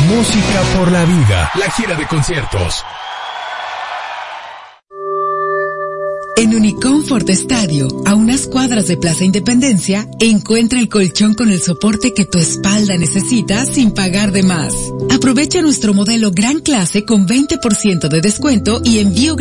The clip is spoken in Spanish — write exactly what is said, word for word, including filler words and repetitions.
Música por la vida, la gira de conciertos. En Unicomfort Estadio, a unas cuadras de Plaza Independencia, encuentra el colchón con el soporte que tu espalda necesita sin pagar de más. Aprovecha nuestro modelo Gran Clase con veinte por ciento de descuento y envío